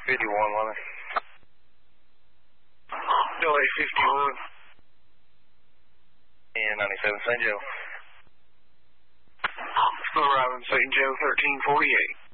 Lemon. LA 51. And 97 St. Joe. Still arriving St. Joe 1348.